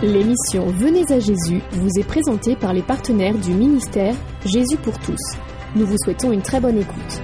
L'émission Venez à Jésus vous est présentée par les partenaires du ministère Jésus pour tous. Nous vous souhaitons une très bonne écoute.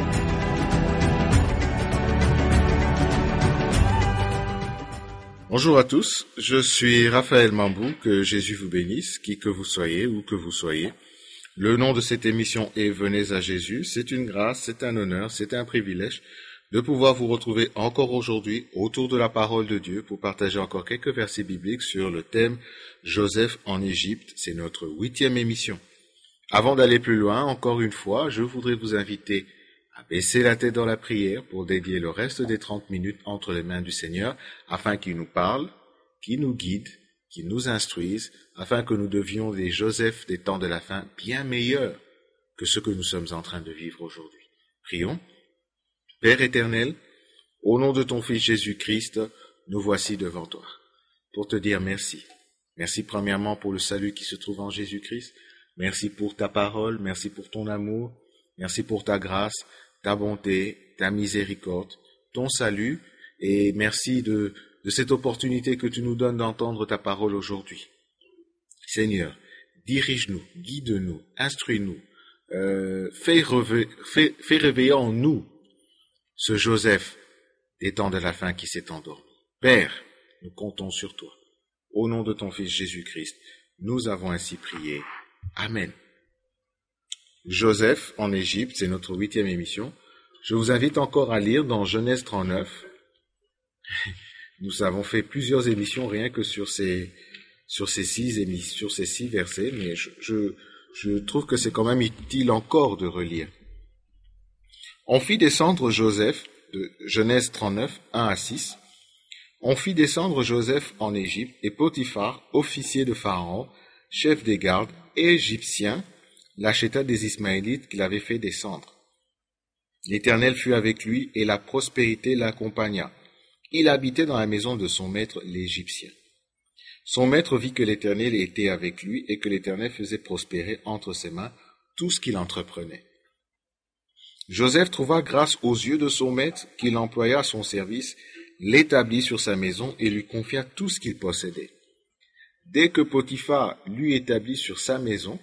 Bonjour à tous, je suis Raphaël Mambou, que Jésus vous bénisse, qui que vous soyez, où que vous soyez. Le nom de cette émission est Venez à Jésus. C'est une grâce, c'est un honneur, c'est un privilège de pouvoir vous retrouver encore aujourd'hui autour de la parole de Dieu pour partager encore quelques versets bibliques sur le thème Joseph en Égypte. C'est notre 8e émission. Avant d'aller plus loin, encore une fois, je voudrais vous inviter à baisser la tête dans la prière pour dédier le reste des 30 minutes entre les mains du Seigneur afin qu'il nous parle, qu'il nous guide, qu'il nous instruise, afin que nous devions des Joseph des temps de la fin bien meilleurs que ce que nous sommes en train de vivre aujourd'hui. Prions. Père éternel, au nom de ton Fils Jésus-Christ, nous voici devant toi pour te dire merci. Merci premièrement pour le salut qui se trouve en Jésus-Christ. Merci pour ta parole, merci pour ton amour, merci pour ta grâce, ta bonté, ta miséricorde, ton salut, et merci de cette opportunité que tu nous donnes d'entendre ta parole aujourd'hui. Seigneur, dirige-nous, guide-nous, instruis-nous, fais réveiller en nous ce Joseph des temps de la fin qui s'est endormi. Père, nous comptons sur toi. Au nom de ton Fils Jésus-Christ, nous avons ainsi prié. Amen. Joseph en Égypte, c'est notre 8e émission. Je vous invite encore à lire dans Genèse 39. Nous avons fait plusieurs émissions rien que sur ces 6 versets, mais je trouve que c'est quand même utile encore de relire. On fit descendre Joseph, de Genèse 39, 1 à 6. On fit descendre Joseph en Égypte, et Potiphar, officier de Pharaon, chef des gardes, et égyptien, l'acheta des Ismaélites qu'il avait fait descendre. L'Éternel fut avec lui, et la prospérité l'accompagna. Il habitait dans la maison de son maître, l'Égyptien. Son maître vit que l'Éternel était avec lui, et que l'Éternel faisait prospérer entre ses mains tout ce qu'il entreprenait. Joseph trouva grâce aux yeux de son maître, qui l'employa à son service, l'établit sur sa maison et lui confia tout ce qu'il possédait. Dès que Potiphar l'eut établi sur sa maison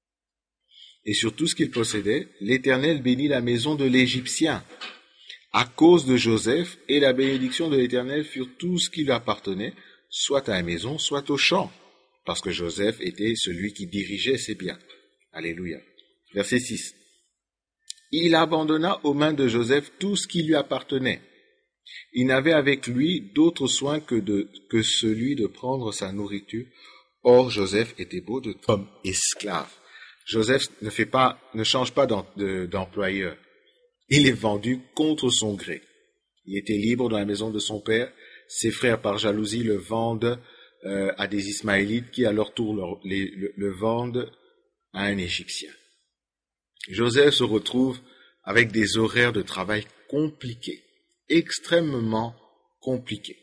et sur tout ce qu'il possédait, l'Éternel bénit la maison de l'Égyptien à cause de Joseph, et la bénédiction de l'Éternel fut tout ce qui lui appartenait, soit à la maison, soit au champ, parce que Joseph était celui qui dirigeait ses biens. Alléluia. Verset 6. Il abandonna aux mains de Joseph tout ce qui lui appartenait. Il n'avait avec lui d'autre soin que celui de prendre sa nourriture. Or, Joseph était beau de comme esclave. Joseph ne change pas d'employeur. Il est vendu contre son gré. Il était libre dans la maison de son père. Ses frères, par jalousie, le vendent à des Ismaélites qui, à leur tour, le vendent à un Égyptien. Joseph se retrouve avec des horaires de travail compliqués, extrêmement compliqués.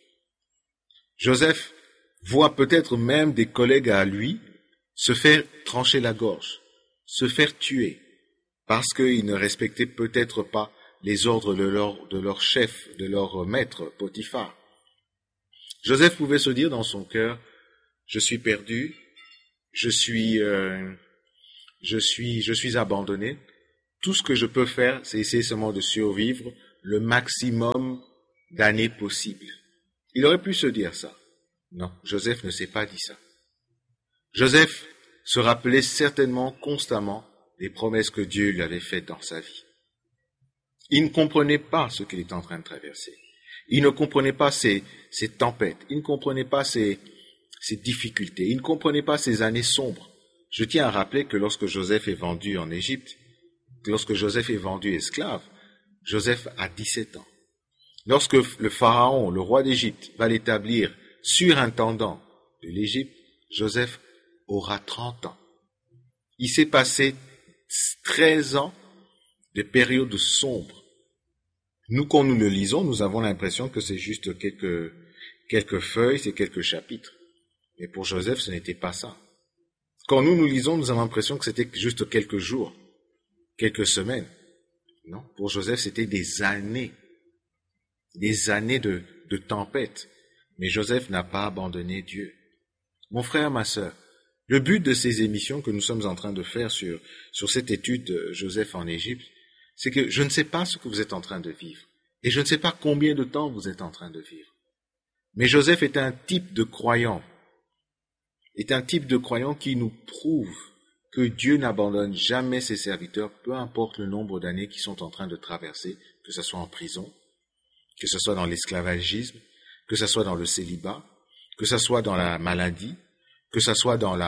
Joseph voit peut-être même des collègues à lui se faire trancher la gorge, se faire tuer, parce qu'ils ne respectaient peut-être pas les ordres de leur chef, de leur maître, Potiphar. Joseph pouvait se dire dans son cœur, je suis perdu, je suis abandonné. Tout ce que je peux faire, c'est essayer seulement de survivre le maximum d'années possible. Il aurait pu se dire ça. Non, Joseph ne s'est pas dit ça. Joseph se rappelait certainement constamment les promesses que Dieu lui avait faites dans sa vie. Il ne comprenait pas ce qu'il était en train de traverser. Il ne comprenait pas ces tempêtes. Il ne comprenait pas ces difficultés. Il ne comprenait pas ces années sombres. Je tiens à rappeler que lorsque Joseph est vendu en Égypte, lorsque Joseph est vendu esclave, Joseph a 17 ans. Lorsque le Pharaon, le roi d'Égypte, va l'établir surintendant de l'Égypte, Joseph aura 30 ans. Il s'est passé 13 ans de périodes sombres. Nous, quand nous le lisons, nous avons l'impression que c'est juste quelques feuilles, c'est quelques chapitres. Mais pour Joseph, ce n'était pas ça. Quand nous lisons, nous avons l'impression que c'était juste quelques jours, quelques semaines. Non, pour Joseph, c'était des années de tempête. Mais Joseph n'a pas abandonné Dieu. Mon frère, ma sœur, le but de ces émissions que nous sommes en train de faire sur cette étude de Joseph en Égypte, c'est que je ne sais pas ce que vous êtes en train de vivre. Et je ne sais pas combien de temps vous êtes en train de vivre. Mais Joseph est un type de croyant. Est un type de croyant qui nous prouve que Dieu n'abandonne jamais ses serviteurs, peu importe le nombre d'années qu'ils sont en train de traverser, que ce soit en prison, que ce soit dans l'esclavagisme, que ce soit dans le célibat, que ce soit dans la maladie, que ce soit dans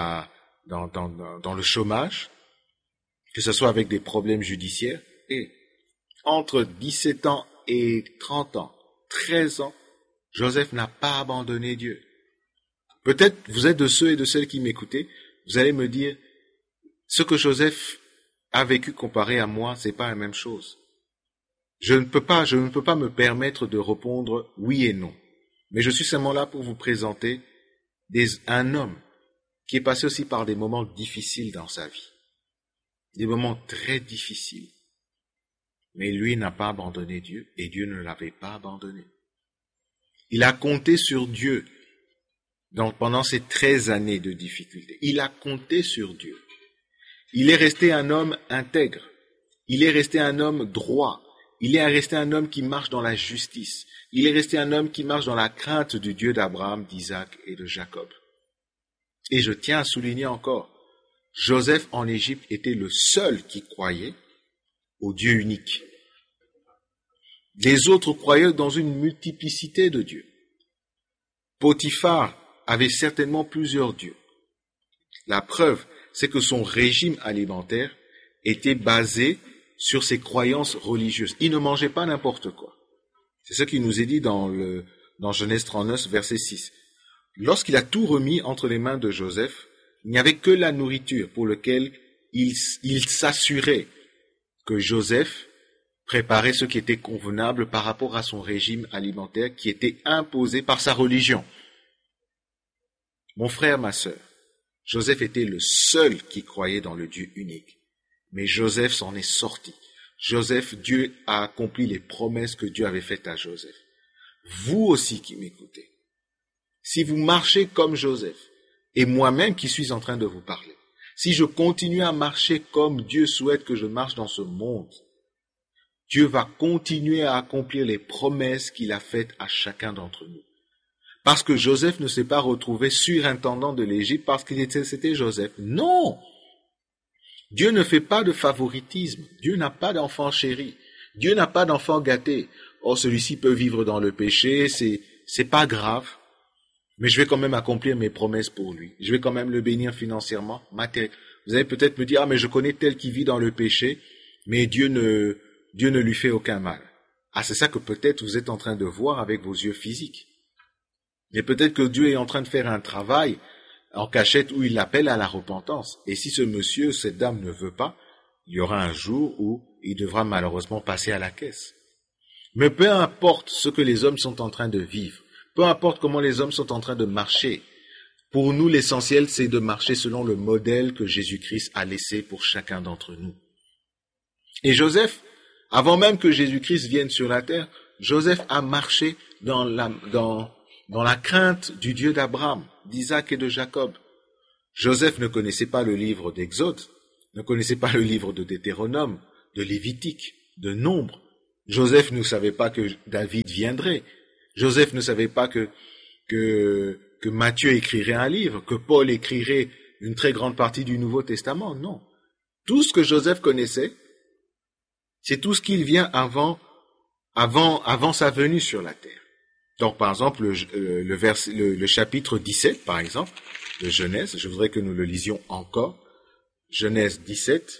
le chômage, que ce soit avec des problèmes judiciaires. Et entre 17 ans et 30 ans, 13 ans, Joseph n'a pas abandonné Dieu. Peut-être vous êtes de ceux et de celles qui m'écoutez, vous allez me dire, ce que Joseph a vécu comparé à moi, c'est pas la même chose. Je ne peux pas me permettre de répondre oui et non. Mais je suis seulement là pour vous présenter un homme qui est passé aussi par des moments difficiles dans sa vie. Des moments très difficiles. Mais lui n'a pas abandonné Dieu et Dieu ne l'avait pas abandonné. Il a compté sur Dieu pendant ces 13 années de difficultés. Il a compté sur Dieu. Il est resté un homme intègre. Il est resté un homme droit. Il est resté un homme qui marche dans la justice. Il est resté un homme qui marche dans la crainte du Dieu d'Abraham, d'Isaac et de Jacob. Et je tiens à souligner encore, Joseph en Égypte était le seul qui croyait au Dieu unique. Les autres croyaient dans une multiplicité de dieux. Potiphar avait certainement plusieurs dieux. La preuve, c'est que son régime alimentaire était basé sur ses croyances religieuses. Il ne mangeait pas n'importe quoi. C'est ce qu'il nous est dit dans Genèse 39, verset 6. Lorsqu'il a tout remis entre les mains de Joseph, il n'y avait que la nourriture pour laquelle il s'assurait que Joseph préparait ce qui était convenable par rapport à son régime alimentaire qui était imposé par sa religion. Mon frère, ma sœur, Joseph était le seul qui croyait dans le Dieu unique. Mais Joseph s'en est sorti. Dieu a accompli les promesses que Dieu avait faites à Joseph. Vous aussi qui m'écoutez, si vous marchez comme Joseph, et moi-même qui suis en train de vous parler, si je continue à marcher comme Dieu souhaite que je marche dans ce monde, Dieu va continuer à accomplir les promesses qu'il a faites à chacun d'entre nous. Parce que Joseph ne s'est pas retrouvé surintendant de l'Égypte parce qu'il c'était Joseph. Non! Dieu ne fait pas de favoritisme. Dieu n'a pas d'enfant chéri. Dieu n'a pas d'enfant gâté. Oh, celui-ci peut vivre dans le péché, c'est pas grave. Mais je vais quand même accomplir mes promesses pour lui. Je vais quand même le bénir financièrement, matériellement. Vous allez peut-être me dire, ah, mais je connais tel qui vit dans le péché, mais Dieu ne lui fait aucun mal. Ah, c'est ça que peut-être vous êtes en train de voir avec vos yeux physiques. Mais peut-être que Dieu est en train de faire un travail en cachette où il l'appelle à la repentance. Et si ce monsieur, cette dame ne veut pas, il y aura un jour où il devra malheureusement passer à la caisse. Mais peu importe ce que les hommes sont en train de vivre, peu importe comment les hommes sont en train de marcher, pour nous l'essentiel c'est de marcher selon le modèle que Jésus-Christ a laissé pour chacun d'entre nous. Et Joseph, avant même que Jésus-Christ vienne sur la terre, Joseph a marché dans la crainte du Dieu d'Abraham, d'Isaac et de Jacob. Joseph ne connaissait pas le livre d'Exode, ne connaissait pas le livre de Deutéronome, de Lévitique, de Nombre. Joseph ne savait pas que David viendrait. Joseph ne savait pas que Matthieu écrirait un livre, que Paul écrirait une très grande partie du Nouveau Testament. Non. Tout ce que Joseph connaissait, c'est tout ce qu'il vient avant sa venue sur la terre. Donc, par exemple, le chapitre 17, par exemple, de Genèse, je voudrais que nous le lisions encore. Genèse 17,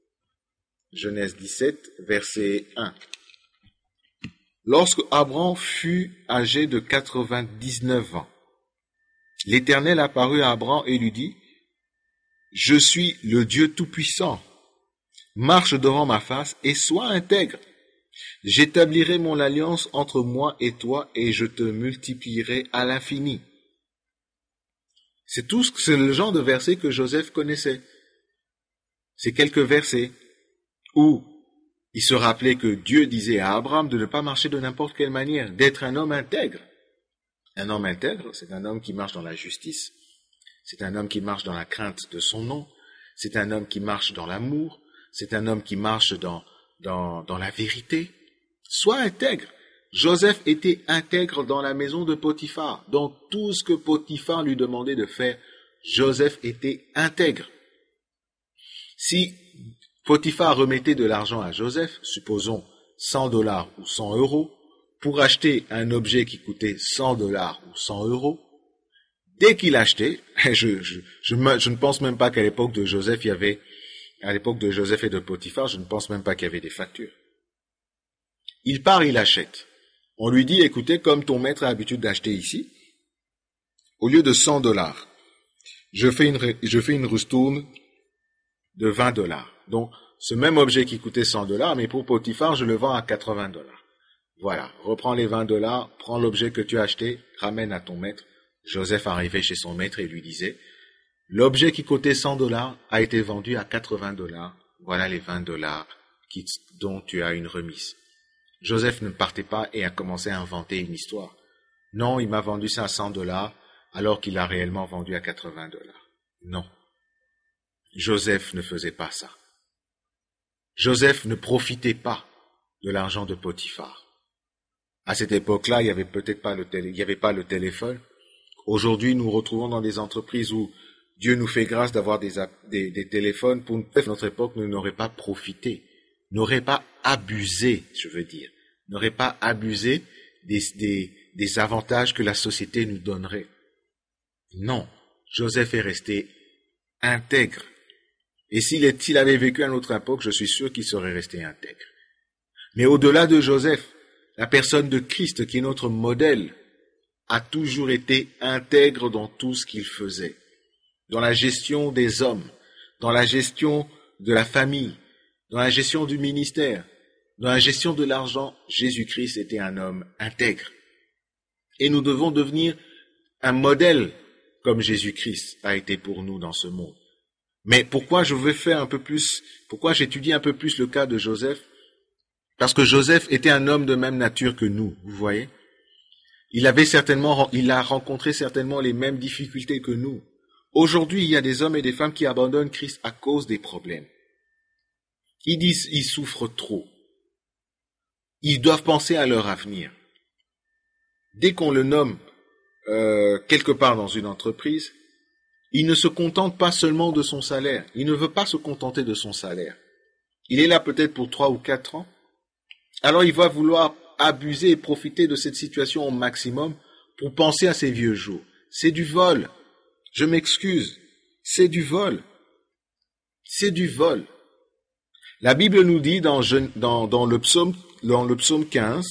verset 1. Lorsque Abraham fut âgé de 99 ans, l'Éternel apparut à Abraham et lui dit, « Je suis le Dieu Tout-Puissant. Marche devant ma face et sois intègre. J'établirai mon alliance entre moi et toi et je te multiplierai à l'infini. » C'est le genre de versets que Joseph connaissait. C'est quelques versets où il se rappelait que Dieu disait à Abraham de ne pas marcher de n'importe quelle manière, d'être un homme intègre. Un homme intègre, c'est un homme qui marche dans la justice, C'est un homme qui marche dans la crainte de son nom. C'est un homme qui marche dans l'amour. C'est un homme qui marche dans la vérité. Sois intègre. Joseph était intègre dans la maison de Potiphar. Dans tout ce que Potiphar lui demandait de faire, Joseph était intègre. Si Potiphar remettait de l'argent à Joseph, supposons $100 ou 100 €, pour acheter un objet qui coûtait $100 ou 100 €, dès qu'il achetait, je ne pense même pas qu'à l'époque de Joseph, à l'époque de Joseph et de Potiphar, je ne pense même pas qu'il y avait des factures. Il part, il achète. On lui dit, écoutez, comme ton maître a l'habitude d'acheter ici, au lieu de $100, je fais une ristourne de $20. Donc, ce même objet qui coûtait $100, mais pour Potiphar, je le vends à $80. Voilà, reprends les $20, prends l'objet que tu as acheté, ramène à ton maître. Joseph arrivait chez son maître et lui disait, l'objet qui coûtait $100 a été vendu à $80, voilà les $20 dont tu as une remise. Joseph ne partait pas et a commencé à inventer une histoire. Non, il m'a vendu ça à $100 alors qu'il a réellement vendu à $80. Non. Joseph ne faisait pas ça. Joseph ne profitait pas de l'argent de Potiphar. À cette époque-là, il n'y avait peut-être pas le téléphone. Aujourd'hui, nous nous retrouvons dans des entreprises où Dieu nous fait grâce d'avoir des téléphones. Pour notre époque, nous n'aurions pas profité, n'aurait pas abusé, n'aurait pas abusé des avantages que la société nous donnerait. Non, Joseph est resté intègre. Et s'il avait vécu à notre époque, je suis sûr qu'il serait resté intègre. Mais au-delà de Joseph, la personne de Christ, qui est notre modèle, a toujours été intègre dans tout ce qu'il faisait. Dans la gestion des hommes, dans la gestion de la famille, dans la gestion du ministère, dans la gestion de l'argent, Jésus-Christ était un homme intègre. Et nous devons devenir un modèle comme Jésus-Christ a été pour nous dans ce monde. Mais pourquoi j'étudie un peu plus le cas de Joseph? Parce que Joseph était un homme de même nature que nous, vous voyez. Il a rencontré certainement les mêmes difficultés que nous. Aujourd'hui, il y a des hommes et des femmes qui abandonnent Christ à cause des problèmes. Ils disent, ils souffrent trop. Ils doivent penser à leur avenir. Dès qu'on le nomme quelque part dans une entreprise, il ne se contente pas seulement de son salaire. Il ne veut pas se contenter de son salaire. Il est là peut-être pour 3 ou 4 ans. Alors il va vouloir abuser et profiter de cette situation au maximum pour penser à ses vieux jours. C'est du vol. Je m'excuse. C'est du vol. C'est du vol. La Bible nous dit dans le psaume 15,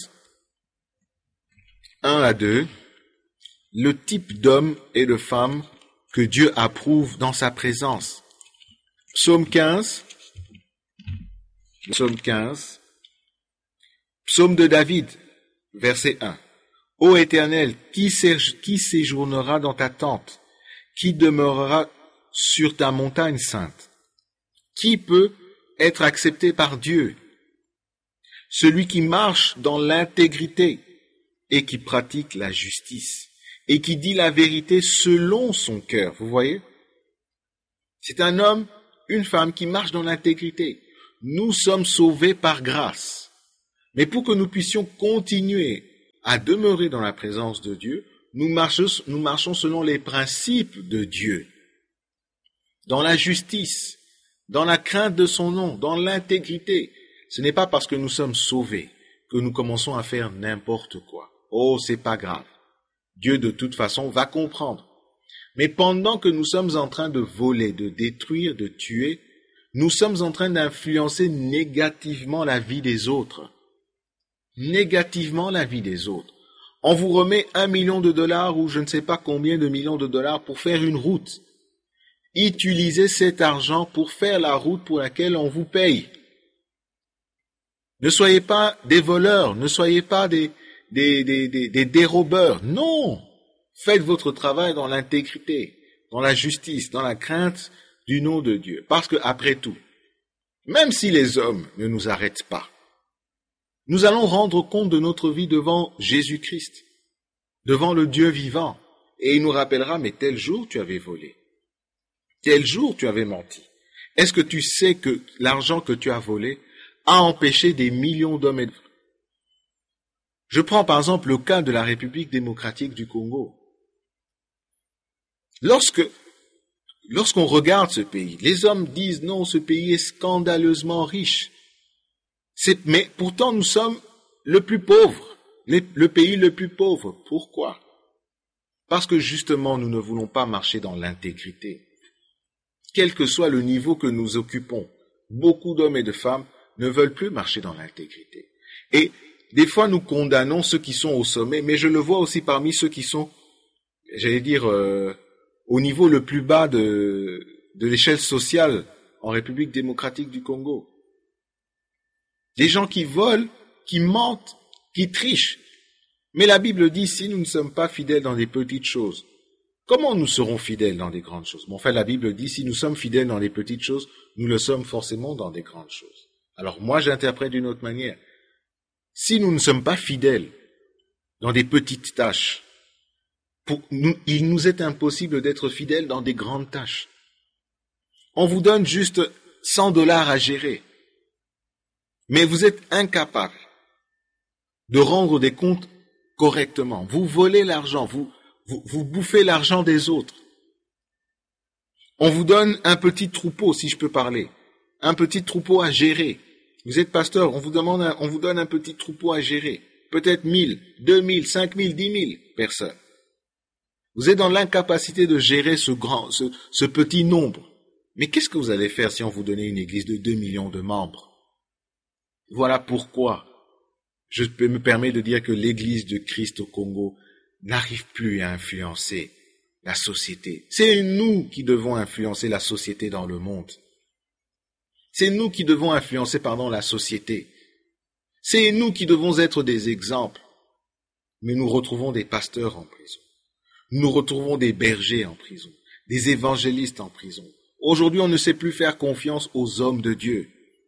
1 à 2, le type d'homme et de femme que Dieu approuve dans sa présence. Psaume 15, Psaume de David, verset 1. Ô Éternel, qui séjournera dans ta tente? Qui demeurera sur ta montagne sainte? Qui peut être accepté par Dieu? Celui qui marche dans l'intégrité et qui pratique la justice et qui dit la vérité selon son cœur. Vous voyez? C'est un homme, une femme qui marche dans l'intégrité. Nous sommes sauvés par grâce. Mais pour que nous puissions continuer à demeurer dans la présence de Dieu, nous marchons selon les principes de Dieu, dans la justice, dans la crainte de son nom, dans l'intégrité. Ce n'est pas parce que nous sommes sauvés que nous commençons à faire n'importe quoi. Oh, c'est pas grave. Dieu, de toute façon, va comprendre. Mais pendant que nous sommes en train de voler, de détruire, de tuer, nous sommes en train d'influencer négativement la vie des autres. Négativement la vie des autres. On vous remet $1 million ou je ne sais pas combien de millions de dollars pour faire une route. Utilisez cet argent pour faire la route pour laquelle on vous paye. Ne soyez pas des voleurs, ne soyez pas des dérobeurs. Non! Faites votre travail dans l'intégrité, dans la justice, dans la crainte du nom de Dieu. Parce que, après tout, même si les hommes ne nous arrêtent pas, nous allons rendre compte de notre vie devant Jésus-Christ, devant le Dieu vivant. Et il nous rappellera, mais tel jour tu avais volé, Tel jour tu avais menti. Est-ce que tu sais que l'argent que tu as volé a empêché des millions d'hommes et de femmes? Je prends par exemple le cas de la République démocratique du Congo. Lorsqu'on regarde ce pays, les hommes disent non, ce pays est scandaleusement riche. Mais pourtant nous sommes le plus pauvre, le pays le plus pauvre. Pourquoi? Parce que justement nous ne voulons pas marcher dans l'intégrité. Quel que soit le niveau que nous occupons, beaucoup d'hommes et de femmes ne veulent plus marcher dans l'intégrité. Et des fois nous condamnons ceux qui sont au sommet, mais je le vois aussi parmi ceux qui sont, au niveau le plus bas de l'échelle sociale en République démocratique du Congo. Des gens qui volent, qui mentent, qui trichent. Mais la Bible dit, si nous ne sommes pas fidèles dans des petites choses, comment nous serons fidèles dans des grandes choses? Bon, enfin, la Bible dit, si nous sommes fidèles dans les petites choses, nous le sommes forcément dans des grandes choses. Alors moi, j'interprète d'une autre manière. Si nous ne sommes pas fidèles dans des petites tâches, il nous est impossible d'être fidèles dans des grandes tâches. On vous donne juste $100 à gérer, mais vous êtes incapable de rendre des comptes correctement. Vous volez l'argent, vous bouffez l'argent des autres. On vous donne un petit troupeau, si je peux parler, un petit troupeau à gérer. Vous êtes pasteur, on vous donne un petit troupeau à gérer. Peut-être 1000, 2000, 5000, 10 000 personnes. Vous êtes dans l'incapacité de gérer ce petit nombre. Mais qu'est-ce que vous allez faire si on vous donnait une église de 2 millions de membres? Voilà pourquoi je me permets de dire que l'église de Christ au Congo n'arrive plus à influencer la société. C'est nous qui devons influencer la société dans le monde. C'est nous qui devons influencer, la société. C'est nous qui devons être des exemples. Mais nous retrouvons des pasteurs en prison. Nous retrouvons des bergers en prison, des évangélistes en prison. Aujourd'hui, on ne sait plus faire confiance aux hommes de Dieu.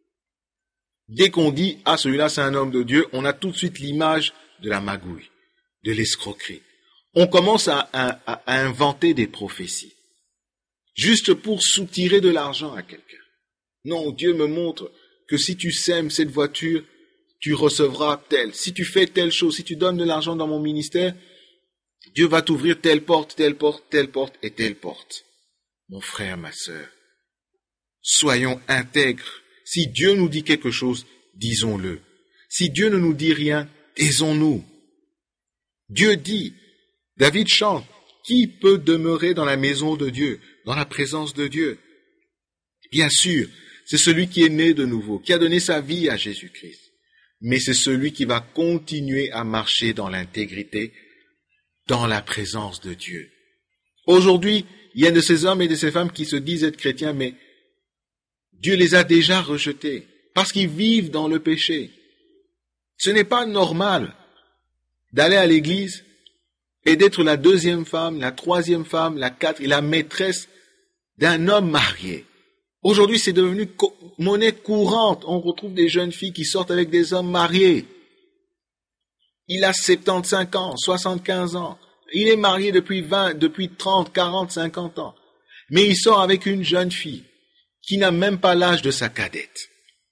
Dès qu'on dit, ah, celui-là c'est un homme de Dieu, on a tout de suite l'image de la magouille, de l'escroquerie. On commence à inventer des prophéties, juste pour soutirer de l'argent à quelqu'un. Non, Dieu me montre que si tu sèmes cette voiture, tu recevras tel. Si tu fais telle chose, si tu donnes de l'argent dans mon ministère, Dieu va t'ouvrir telle porte, telle porte, telle porte et telle porte. Mon frère, ma sœur, soyons intègres. Si Dieu nous dit quelque chose, disons-le. Si Dieu ne nous dit rien, taisons-nous. Dieu dit, David chante, qui peut demeurer dans la maison de Dieu, dans la présence de Dieu? Bien sûr, c'est celui qui est né de nouveau, qui a donné sa vie à Jésus-Christ. Mais c'est celui qui va continuer à marcher dans l'intégrité, dans la présence de Dieu. Aujourd'hui, il y a de ces hommes et de ces femmes qui se disent être chrétiens, mais Dieu les a déjà rejetés, parce qu'ils vivent dans le péché. Ce n'est pas normal d'aller à l'église et d'être la deuxième femme, la troisième femme, la quatrième et la maîtresse d'un homme marié. Aujourd'hui, c'est devenu monnaie courante. On retrouve des jeunes filles qui sortent avec des hommes mariés. Il a 75 ans, 75 ans. Il est marié depuis 30, 40, 50 ans. Mais il sort avec une jeune fille qui n'a même pas l'âge de sa cadette.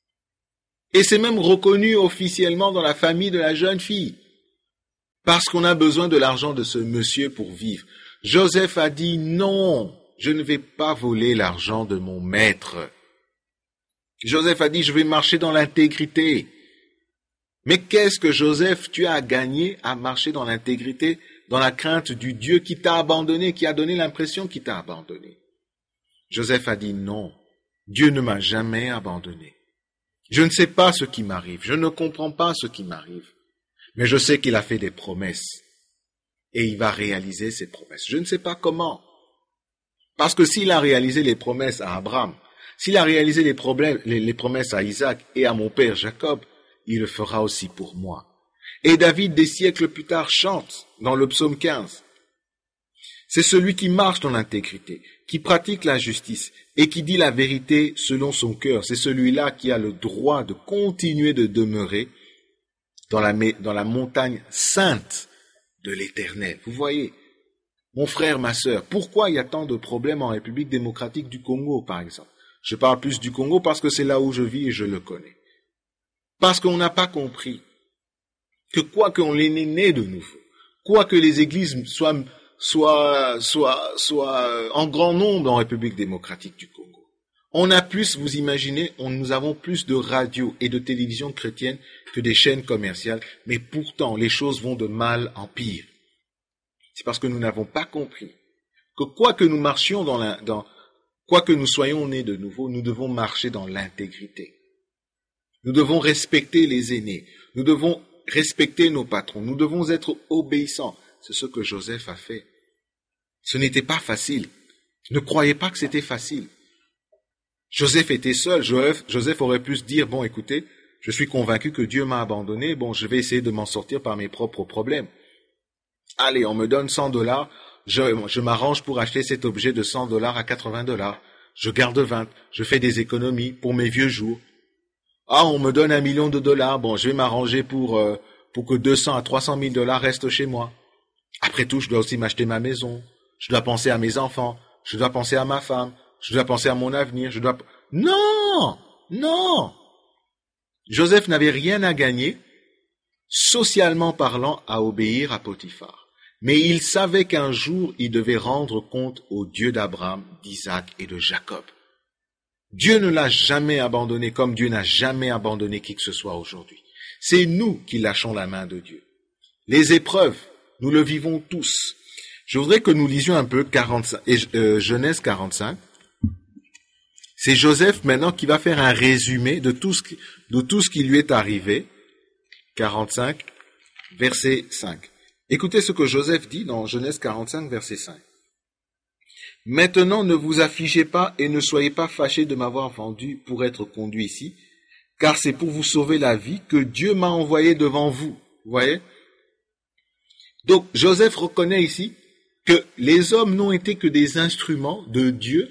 Et c'est même reconnu officiellement dans la famille de la jeune fille. Parce qu'on a besoin de l'argent de ce monsieur pour vivre. Joseph a dit non, je ne vais pas voler l'argent de mon maître. Joseph a dit je vais marcher dans l'intégrité. Mais qu'est-ce que Joseph, tu as gagné à marcher dans l'intégrité, dans la crainte du Dieu qui t'a abandonné, qui a donné l'impression qu'il t'a abandonné? Joseph a dit non, Dieu ne m'a jamais abandonné. Je ne sais pas ce qui m'arrive, je ne comprends pas ce qui m'arrive, mais je sais qu'il a fait des promesses et il va réaliser ses promesses. Je ne sais pas comment, parce que s'il a réalisé les promesses à Abraham, s'il a réalisé les promesses à Isaac et à mon père Jacob, il le fera aussi pour moi. Et David, des siècles plus tard, chante dans le psaume 15. C'est celui qui marche dans l'intégrité, qui pratique la justice et qui dit la vérité selon son cœur. C'est celui-là qui a le droit de continuer de demeurer dans la montagne sainte de l'Éternel. Vous voyez, Mon frère, ma sœur, pourquoi il y a tant de problèmes en République démocratique du Congo, par exemple? Je parle plus du Congo parce que c'est là où je vis et je le connais. Parce qu'on n'a pas compris que quoi qu'on est né de nouveau, quoi que les églises soient en grand nombre en République démocratique du Congo, on a plus, vous imaginez, nous avons plus de radios et de télévisions chrétiennes que des chaînes commerciales, mais pourtant les choses vont de mal en pire. C'est parce que nous n'avons pas compris que quoi que nous marchions quoi que nous soyons nés de nouveau, nous devons marcher dans l'intégrité. Nous devons respecter les aînés. Nous devons respecter nos patrons. Nous devons être obéissants. C'est ce que Joseph a fait. Ce n'était pas facile. Ne croyez pas que c'était facile. Joseph était seul. Joseph aurait pu se dire, bon, écoutez, je suis convaincu que Dieu m'a abandonné. Bon, je vais essayer de m'en sortir par mes propres problèmes. Allez, on me donne $100. Je m'arrange pour acheter cet objet de $100 à $80. Je garde 20. Je fais des économies pour mes vieux jours. Ah, on me donne $1 million. Bon, je vais m'arranger pour que 200 à 300 000 $ restent chez moi. Après tout, je dois aussi m'acheter ma maison. Je dois penser à mes enfants. Je dois penser à ma femme. Je dois penser à mon avenir. Non! Joseph n'avait rien à gagner, socialement parlant, à obéir à Potiphar. Mais il savait qu'un jour, il devait rendre compte au Dieu d'Abraham, d'Isaac et de Jacob. Dieu ne l'a jamais abandonné comme Dieu n'a jamais abandonné qui que ce soit aujourd'hui. C'est nous qui lâchons la main de Dieu. Les épreuves, nous le vivons tous. Je voudrais que nous lisions un peu Genèse 45. C'est Joseph maintenant qui va faire un résumé de tout ce qui lui est arrivé. 45, verset 5. Écoutez ce que Joseph dit dans Genèse 45, verset 5. « Maintenant, ne vous affligez pas et ne soyez pas fâchés de m'avoir vendu pour être conduit ici, car c'est pour vous sauver la vie que Dieu m'a envoyé devant vous. » Vous voyez? Donc, Joseph reconnaît ici que les hommes n'ont été que des instruments de Dieu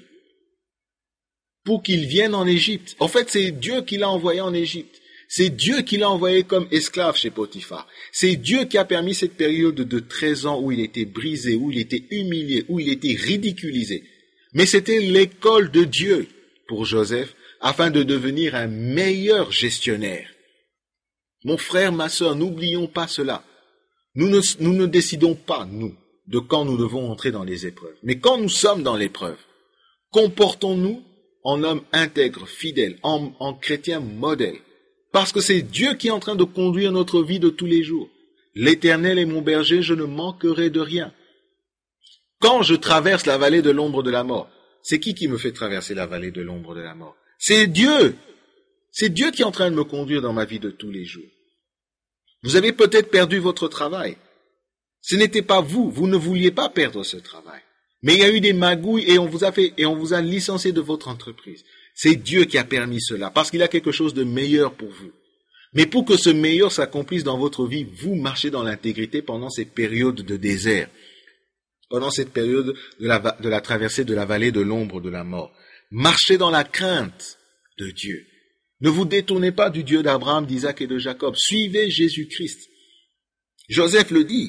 pour qu'ils viennent en Égypte. En fait, c'est Dieu qui l'a envoyé en Égypte. C'est Dieu qui l'a envoyé comme esclave chez Potiphar. C'est Dieu qui a permis cette période de 13 ans où il était brisé, où il était humilié, où il était ridiculisé. Mais c'était l'école de Dieu pour Joseph afin de devenir un meilleur gestionnaire. Mon frère, ma sœur, n'oublions pas cela. Nous ne décidons pas, nous, de quand nous devons entrer dans les épreuves. Mais quand nous sommes dans l'épreuve, comportons-nous en homme intègre, fidèle, en chrétien modèle. Parce que c'est Dieu qui est en train de conduire notre vie de tous les jours. L'Éternel est mon berger, je ne manquerai de rien. Quand je traverse la vallée de l'ombre de la mort, c'est qui me fait traverser la vallée de l'ombre de la mort? C'est Dieu. C'est Dieu qui est en train de me conduire dans ma vie de tous les jours. Vous avez peut-être perdu votre travail. Ce n'était pas vous, vous ne vouliez pas perdre ce travail. Mais il y a eu des magouilles et on vous a licencié de votre entreprise. C'est Dieu qui a permis cela, parce qu'il a quelque chose de meilleur pour vous. Mais pour que ce meilleur s'accomplisse dans votre vie, vous marchez dans l'intégrité pendant ces périodes de désert, pendant cette période de la traversée de la vallée de l'ombre de la mort. Marchez dans la crainte de Dieu. Ne vous détournez pas du Dieu d'Abraham, d'Isaac et de Jacob. Suivez Jésus-Christ. Joseph le dit.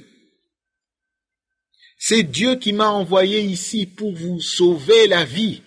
C'est Dieu qui m'a envoyé ici pour vous sauver la vie.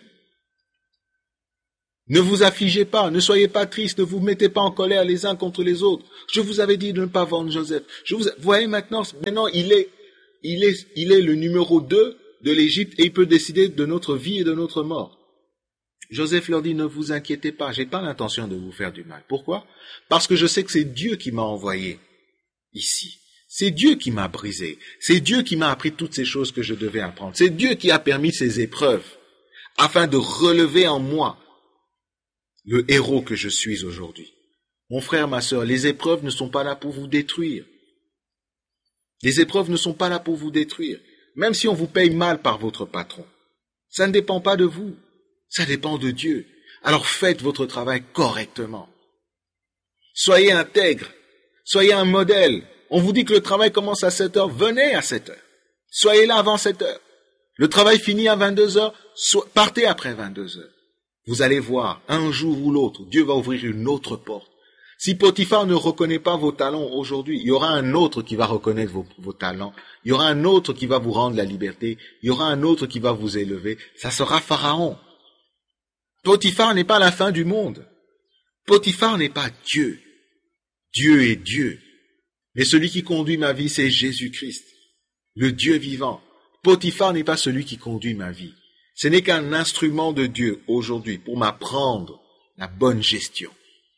Ne vous affligez pas, ne soyez pas tristes, ne vous mettez pas en colère les uns contre les autres. Je vous avais dit de ne pas vendre Joseph. Vous voyez maintenant il est le numéro 2 de l'Égypte et il peut décider de notre vie et de notre mort. Joseph leur dit, ne vous inquiétez pas, j'ai pas l'intention de vous faire du mal. Pourquoi? Parce que je sais que c'est Dieu qui m'a envoyé ici. C'est Dieu qui m'a brisé. C'est Dieu qui m'a appris toutes ces choses que je devais apprendre. C'est Dieu qui a permis ces épreuves afin de relever en moi le héros que je suis aujourd'hui. Mon frère, ma sœur, les épreuves ne sont pas là pour vous détruire. Les épreuves ne sont pas là pour vous détruire. Même si on vous paye mal par votre patron, ça ne dépend pas de vous. Ça dépend de Dieu. Alors faites votre travail correctement. Soyez intègre. Soyez un modèle. On vous dit que le travail commence à 7 heures, venez à 7 heures. Soyez là avant 7 heures. Le travail finit à 22 heures, partez après 22 heures. Vous allez voir, un jour ou l'autre, Dieu va ouvrir une autre porte. Si Potiphar ne reconnaît pas vos talents aujourd'hui, il y aura un autre qui va reconnaître vos talents. Il y aura un autre qui va vous rendre la liberté. Il y aura un autre qui va vous élever. Ça sera Pharaon. Potiphar n'est pas la fin du monde. Potiphar n'est pas Dieu. Dieu est Dieu. Mais celui qui conduit ma vie, c'est Jésus-Christ, le Dieu vivant. Potiphar n'est pas celui qui conduit ma vie. Ce n'est qu'un instrument de Dieu aujourd'hui pour m'apprendre la bonne gestion.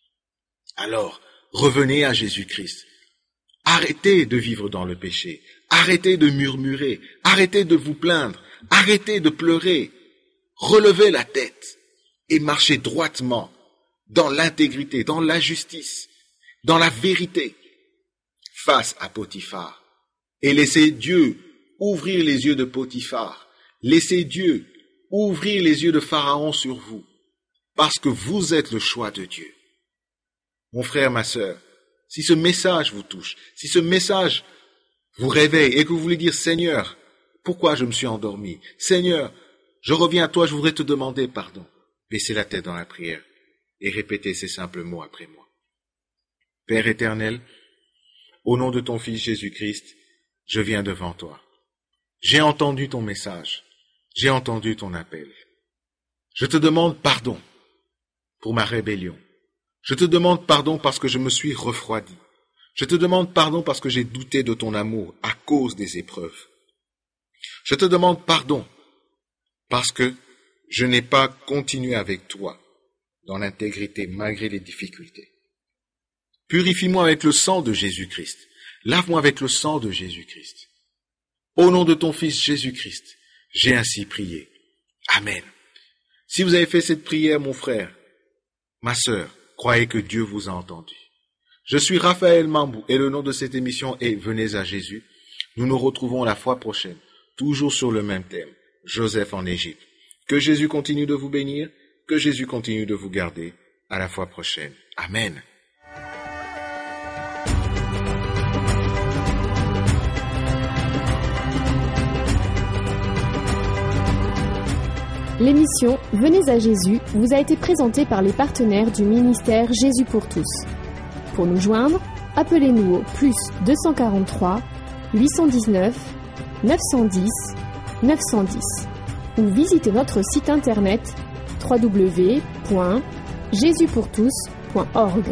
Alors, revenez à Jésus-Christ. Arrêtez de vivre dans le péché. Arrêtez de murmurer. Arrêtez de vous plaindre. Arrêtez de pleurer. Relevez la tête et marchez droitement dans l'intégrité, dans la justice, dans la vérité, face à Potiphar. Et laissez Dieu ouvrir les yeux de Potiphar. Laissez Dieu ouvrir les yeux de Pharaon sur vous, parce que vous êtes le choix de Dieu. Mon frère, ma sœur, si ce message vous touche, si ce message vous réveille et que vous voulez dire « Seigneur, pourquoi je me suis endormi? Seigneur, je reviens à toi, je voudrais te demander pardon. » Baissez la tête dans la prière et répétez ces simples mots après moi. Père éternel, au nom de ton Fils Jésus-Christ, je viens devant toi. J'ai entendu ton message, j'ai entendu ton appel. Je te demande pardon pour ma rébellion. Je te demande pardon parce que je me suis refroidi. Je te demande pardon parce que j'ai douté de ton amour à cause des épreuves. Je te demande pardon parce que je n'ai pas continué avec toi dans l'intégrité malgré les difficultés. Purifie-moi avec le sang de Jésus-Christ. Lave-moi avec le sang de Jésus-Christ. Au nom de ton Fils Jésus-Christ, j'ai ainsi prié. Amen. Si vous avez fait cette prière, mon frère, ma sœur, croyez que Dieu vous a entendu. Je suis Raphaël Mambou et le nom de cette émission est Venez à Jésus. Nous nous retrouvons la fois prochaine, toujours sur le même thème, Joseph en Égypte. Que Jésus continue de vous bénir, que Jésus continue de vous garder. À la fois prochaine. Amen. L'émission Venez à Jésus vous a été présentée par les partenaires du ministère Jésus pour tous. Pour nous joindre, appelez-nous au plus 243 819 910 910 ou visitez notre site internet www.jesuspourtous.org.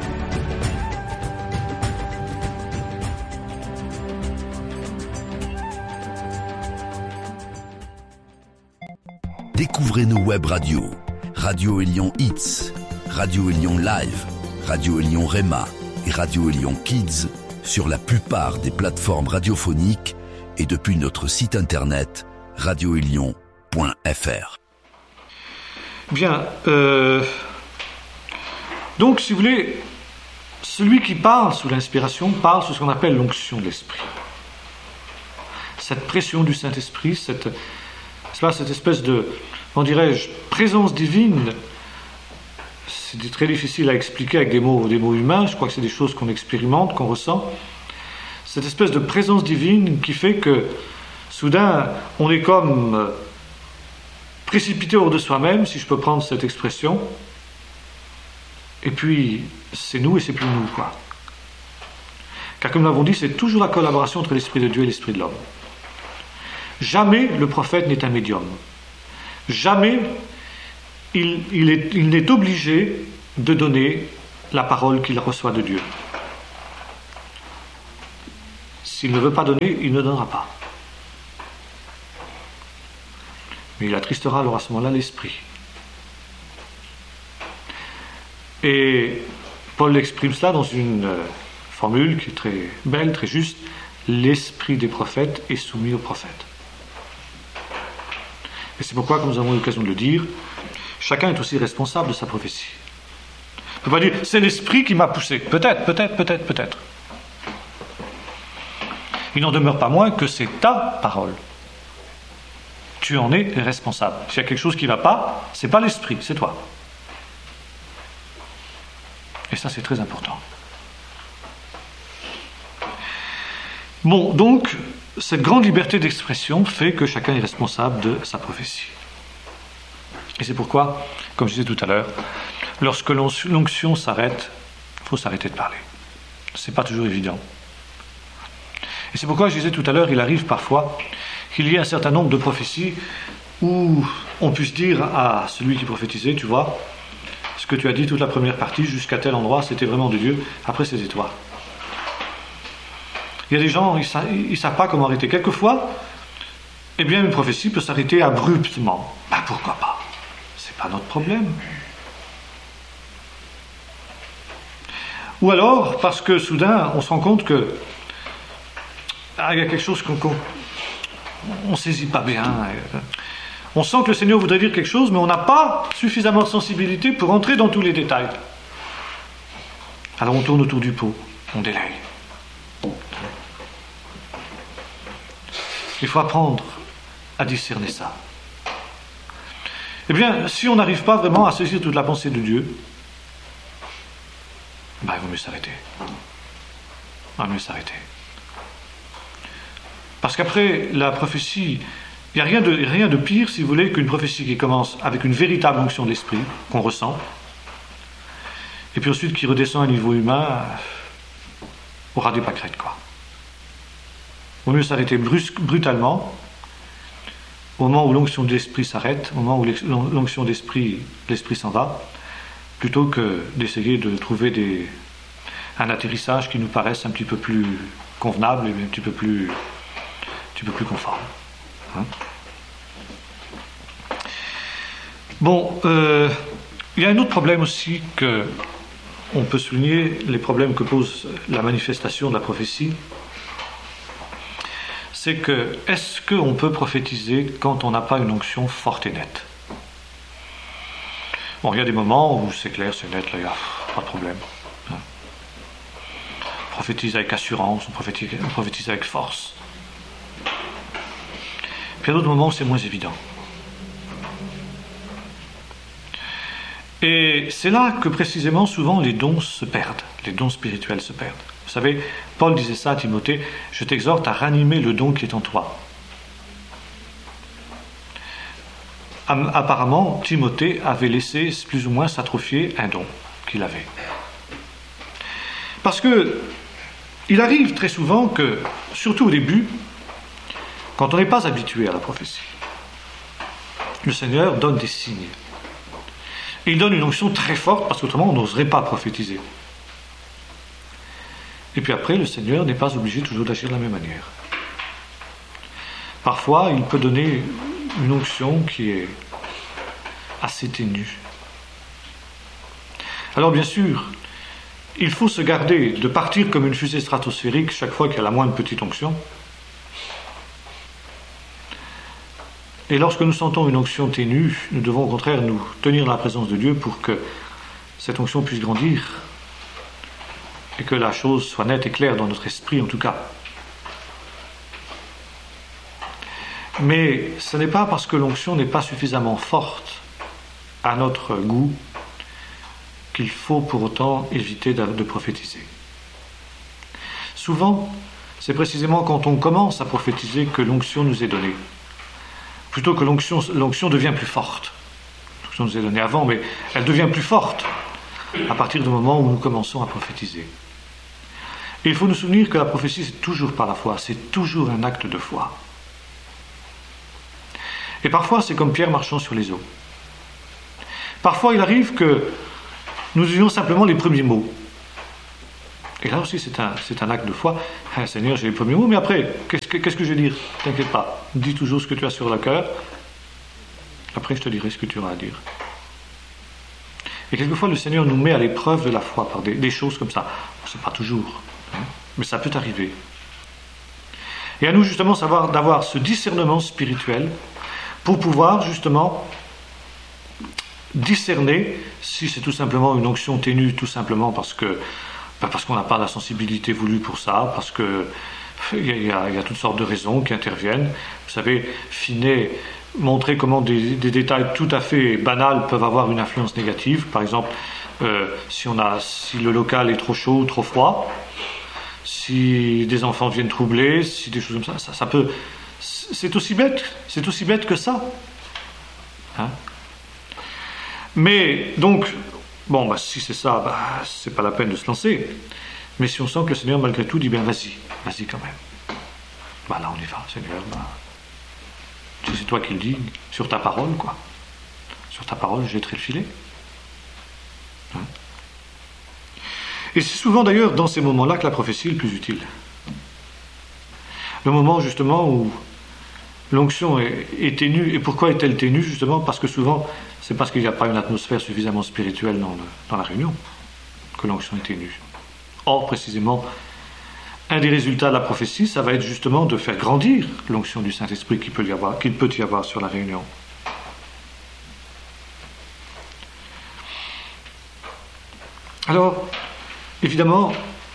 Découvrez nos web radios, Radio Élion Hits, Radio Élion Live, Radio Élion Rema et Radio Élion Kids sur la plupart des plateformes radiophoniques et depuis notre site internet radioélion.fr. Bien, donc si vous voulez, celui qui parle sous l'inspiration parle sous ce qu'on appelle l'onction de l'esprit. Cette pression du Saint-Esprit, cette espèce de, comment dirais-je, présence divine, c'est très difficile à expliquer avec des mots humains, je crois que c'est des choses qu'on expérimente, qu'on ressent. Cette espèce de présence divine qui fait que, soudain, on est comme précipité hors de soi-même, si je peux prendre cette expression, et puis c'est nous et c'est plus nous, quoi. Car comme nous l'avons dit, c'est toujours la collaboration entre l'Esprit de Dieu et l'Esprit de l'homme. Jamais le prophète n'est un médium. Jamais il n'est obligé de donner la parole qu'il reçoit de Dieu. S'il ne veut pas donner, il ne donnera pas. Mais il attristera alors à ce moment-là l'esprit. Et Paul exprime cela dans une formule qui est très belle, très juste. L'esprit des prophètes est soumis aux prophètes. Et c'est pourquoi, comme nous avons eu l'occasion de le dire, chacun est aussi responsable de sa prophétie. On ne peut pas dire, c'est l'esprit qui m'a poussé. Peut-être. Il n'en demeure pas moins que c'est ta parole. Tu en es responsable. S'il y a quelque chose qui ne va pas, ce n'est pas l'esprit, c'est toi. Et ça, c'est très important. Bon, donc, cette grande liberté d'expression fait que chacun est responsable de sa prophétie. Et c'est pourquoi, comme je disais tout à l'heure, lorsque l'onction s'arrête, Il faut s'arrêter de parler. C'est pas toujours évident. Et c'est pourquoi je disais tout à l'heure, il arrive parfois qu'il y ait un certain nombre de prophéties où on puisse dire à celui qui prophétisait, tu vois, ce que tu as dit toute la première partie jusqu'à tel endroit, c'était vraiment de Dieu, après c'était toi. Il y a des gens, ils ne savent pas comment arrêter. Quelquefois, eh bien, une prophétie peut s'arrêter abruptement. Ben, pourquoi pas? C'est pas notre problème. Ou alors, parce que soudain, on se rend compte que il y a quelque chose qu'on ne saisit pas bien. On sent que le Seigneur voudrait dire quelque chose, mais on n'a pas suffisamment de sensibilité pour entrer dans tous les détails. Alors on tourne autour du pot, on délaye. Il faut apprendre à discerner ça. Eh bien, si on n'arrive pas vraiment à saisir toute la pensée de Dieu, il vaut mieux s'arrêter. Il vaut mieux s'arrêter. Parce qu'après la prophétie, il n'y a rien de pire, si vous voulez, qu'une prophétie qui commence avec une véritable onction d'esprit, qu'on ressent, et puis ensuite qui redescend à un niveau humain, au ras des pâquerettes, quoi. Il vaut mieux s'arrêter brutalement, au moment où l'onction d'esprit s'arrête, au moment où l'onction d'esprit, l'esprit s'en va, plutôt que d'essayer de trouver un atterrissage qui nous paraisse un petit peu plus convenable et un petit peu plus conforme. Bon, il y a un autre problème aussi que on peut souligner, les problèmes que pose la manifestation de la prophétie, c'est que, est-ce qu'on peut prophétiser quand on n'a pas une onction forte et nette? Bon, il y a des moments où c'est clair, c'est net, là, il n'y a pas de problème. On prophétise avec assurance, on prophétise avec force. Puis il y a d'autres moments où c'est moins évident. Et c'est là que précisément souvent les dons se perdent, les dons spirituels se perdent. Vous savez, Paul disait ça à Timothée, je t'exhorte à ranimer le don qui est en toi. Apparemment, Timothée avait laissé plus ou moins s'atrophier un don qu'il avait. Parce que il arrive très souvent que, surtout au début, quand on n'est pas habitué à la prophétie, le Seigneur donne des signes. Et il donne une onction très forte, parce qu'autrement on n'oserait pas prophétiser. Et puis après, le Seigneur n'est pas obligé toujours d'agir de la même manière. Parfois, il peut donner une onction qui est assez ténue. Alors bien sûr, il faut se garder de partir comme une fusée stratosphérique chaque fois qu'il y a la moindre petite onction. Et lorsque nous sentons une onction ténue, nous devons au contraire nous tenir dans la présence de Dieu pour que cette onction puisse grandir et que la chose soit nette et claire dans notre esprit en tout cas. Mais ce n'est pas parce que l'onction n'est pas suffisamment forte à notre goût qu'il faut pour autant éviter de prophétiser. Souvent, c'est précisément quand on commence à prophétiser que l'onction nous est donnée. Plutôt que l'onction devient plus forte. L'onction nous est donnée avant, mais elle devient plus forte à partir du moment où nous commençons à prophétiser. Et il faut nous souvenir que la prophétie, c'est toujours par la foi, c'est toujours un acte de foi. Et parfois, c'est comme Pierre marchant sur les eaux. Parfois, il arrive que nous ayons simplement les premiers mots. Et là aussi, c'est un acte de foi. Ah, Seigneur, j'ai les premiers mots, mais après, qu'est-ce que je vais dire? T'inquiète pas, dis toujours ce que tu as sur le cœur. Après, je te dirai ce que tu auras à dire. Et quelquefois, le Seigneur nous met à l'épreuve de la foi par des choses comme ça. C'est pas toujours, mais ça peut arriver. Et à nous, justement, d'avoir ce discernement spirituel pour pouvoir, justement, discerner si c'est tout simplement une onction ténue, tout simplement parce qu'on n'a pas la sensibilité voulue pour ça, parce que il y a toutes sortes de raisons qui interviennent. Vous savez, Finet montrer comment des détails tout à fait banals peuvent avoir une influence négative. Par exemple, si le local est trop chaud ou trop froid, si des enfants viennent troubler, si des choses comme ça peut. C'est aussi bête que ça. Hein? Mais donc, Bon, si c'est ça, c'est pas la peine de se lancer. Mais si on sent que le Seigneur, malgré tout, dit bien vas-y quand même. Là, on y va, Seigneur. Si c'est toi qui le dis, sur ta parole, quoi. Sur ta parole, je jetterai le filet. Hein? Et c'est souvent d'ailleurs dans ces moments-là que la prophétie est le plus utile. Le moment justement où l'onction est ténue. Et pourquoi est-elle ténue? Justement parce que souvent, c'est parce qu'il n'y a pas une atmosphère suffisamment spirituelle dans la réunion que l'onction est ténue. Or, précisément, un des résultats de la prophétie, ça va être justement de faire grandir l'onction du Saint-Esprit qu'il peut y avoir sur la réunion. Alors, évidemment,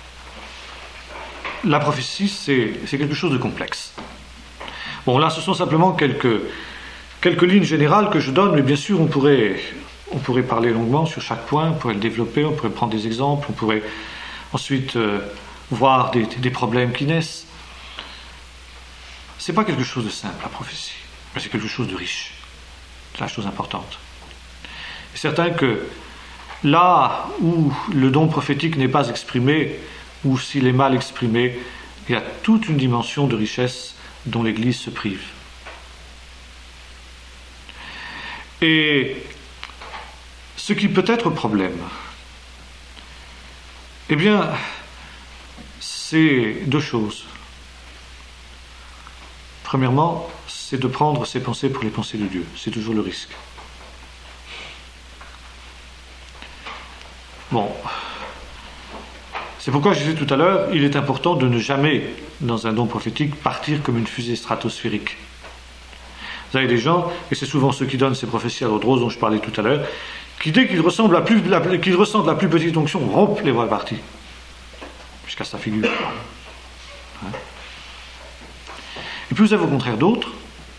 la prophétie, c'est quelque chose de complexe. Bon, là, ce sont simplement quelques lignes générales que je donne, mais bien sûr, on pourrait parler longuement sur chaque point, on pourrait le développer, on pourrait prendre des exemples, on pourrait ensuite voir des problèmes qui naissent. C'est pas quelque chose de simple, la prophétie, mais c'est quelque chose de riche. C'est la chose importante. C'est certain que là où le don prophétique n'est pas exprimé, ou s'il est mal exprimé, il y a toute une dimension de richesse dont l'Église se prive. Et ce qui peut être problème, eh bien, c'est deux choses. Premièrement, c'est de prendre ses pensées pour les pensées de Dieu. C'est toujours le risque. Bon, c'est pourquoi je disais tout à l'heure, il est important de ne jamais, dans un don prophétique, partir comme une fusée stratosphérique. Vous avez des gens, et c'est souvent ceux qui donnent ces prophéties à l'ordre rose dont je parlais tout à l'heure, qui dès qu'ils ressentent la plus petite onction, rompent les voilà partis. Jusqu'à sa figure. Hein? Et puis vous avez au contraire d'autres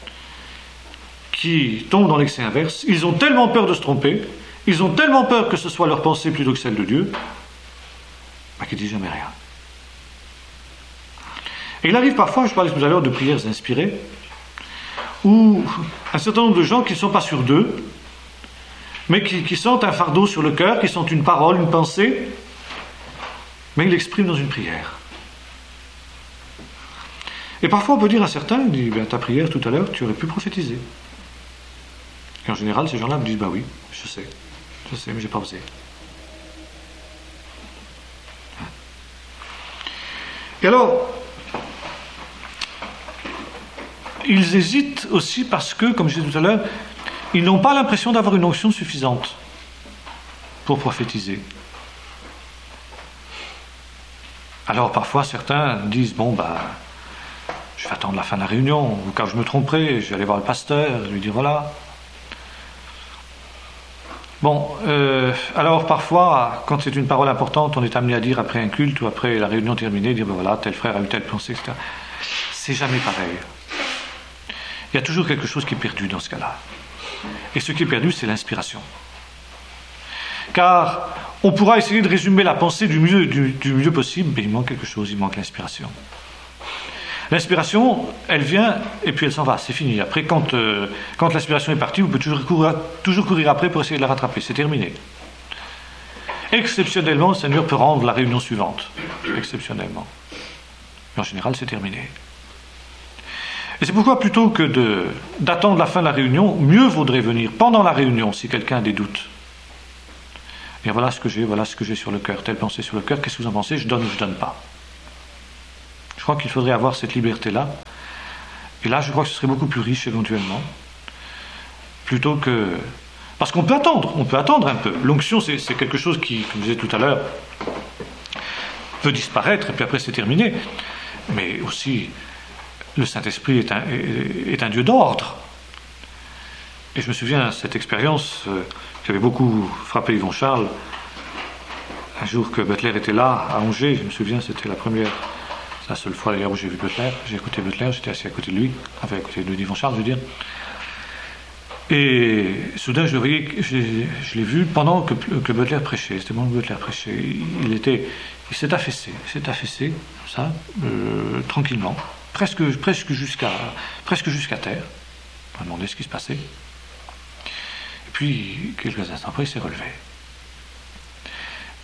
qui tombent dans l'excès inverse. Ils ont tellement peur de se tromper, ils ont tellement peur que ce soit leur pensée plutôt que celle de Dieu, qu'ils ne disent jamais rien. Et il arrive parfois, je parlais tout à l'heure de prières inspirées, où un certain nombre de gens qui ne sont pas sûrs d'eux, mais qui sentent un fardeau sur le cœur, qui sentent une parole, une pensée, mais ils l'expriment dans une prière. Et parfois on peut dire à certains, il dit, ta prière tout à l'heure, tu aurais pu prophétiser. Et en général, ces gens-là me disent, oui, je sais, mais j'ai pas osé. Et alors, ils hésitent aussi parce que, comme je disais tout à l'heure, ils n'ont pas l'impression d'avoir une onction suffisante pour prophétiser. Alors parfois certains disent, je vais attendre la fin de la réunion, ou quand je me tromperai, je vais aller voir le pasteur, lui dire voilà. Bon, alors parfois, quand c'est une parole importante, on est amené à dire après un culte ou après la réunion terminée, dire voilà, tel frère a eu telle pensée, etc. C'est jamais pareil. Il y a toujours quelque chose qui est perdu dans ce cas-là. Et ce qui est perdu, c'est l'inspiration. Car on pourra essayer de résumer la pensée du mieux possible, mais il manque quelque chose, il manque l'inspiration. L'inspiration, elle vient et puis elle s'en va, c'est fini. Après, quand l'inspiration est partie, vous pouvez toujours courir après pour essayer de la rattraper, c'est terminé. Exceptionnellement, le Seigneur peut rendre la réunion suivante. Exceptionnellement. Mais en général, c'est terminé. Et c'est pourquoi, plutôt que d'attendre la fin de la réunion, mieux vaudrait venir pendant la réunion, si quelqu'un a des doutes. Et voilà ce que j'ai sur le cœur, telle pensée sur le cœur, qu'est-ce que vous en pensez, je donne ou je donne pas. Je crois qu'il faudrait avoir cette liberté-là. Et là, je crois que ce serait beaucoup plus riche éventuellement. Plutôt que... Parce qu'on peut attendre un peu. L'onction, c'est quelque chose qui, comme je disais tout à l'heure, peut disparaître et puis après c'est terminé. Mais aussi, le Saint-Esprit est un Dieu d'ordre. Et je me souviens de cette expérience qui avait beaucoup frappé Yvon Charles. Un jour que Butler était là, à Angers, je me souviens, c'était la seule fois d'ailleurs où j'ai vu Butler. J'ai écouté Butler, j'étais assis à côté de lui, à côté de Yvon Charles, je veux dire. Et soudain, je l'ai vu pendant que Butler prêchait. C'était bon que Butler prêchait. Il s'est affaissé, comme ça, tranquillement, presque jusqu'à terre. On m'a demandé ce qui se passait. Et puis, quelques instants après, il s'est relevé.